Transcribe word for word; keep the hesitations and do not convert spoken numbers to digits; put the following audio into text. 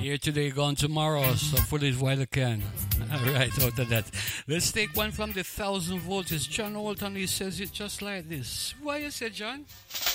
Here today, gone tomorrow, so put it while I can. All right, out of that. Let's take one from the thousand volts. It's John Walton. He says it just like this. Why you say, John?